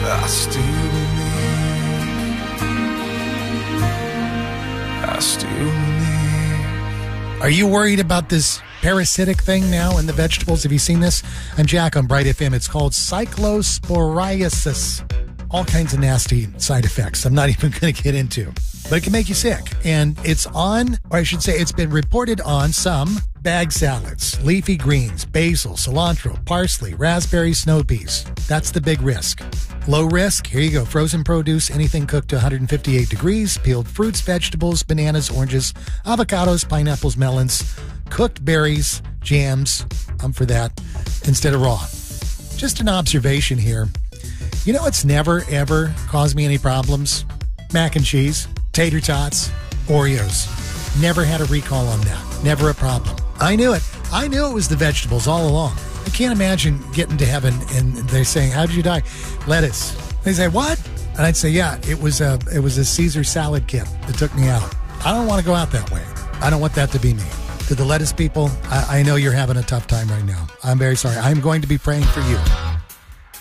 I still believe. Are you worried about this parasitic thing now in the vegetables? Have you seen this? I'm Jack on Bright FM. It's called cyclosporiasis. All kinds of nasty side effects I'm not even going to get into. But it can make you sick. And it's on, or I should say it's been reported on some bag salads, leafy greens, basil, cilantro, parsley, raspberry, snow peas. That's the big risk. Low risk, here you go. Frozen produce, anything cooked to 158 degrees, peeled fruits, vegetables, bananas, oranges, avocados, pineapples, melons, cooked berries, jams. I'm for that instead of raw. Just an observation here. You know what's never, ever caused me any problems? Mac and cheese, tater tots, Oreos. Never had a recall on that. Never a problem. I knew it. I knew it was the vegetables all along. I can't imagine getting to heaven and they're saying, "How did you die?" Lettuce. They say, "What?" And I'd say, "Yeah, it was a Caesar salad kit that took me out." I don't want to go out that way. I don't want that to be me. To the lettuce people, I know you're having a tough time right now. I'm very sorry. I'm going to be praying for you.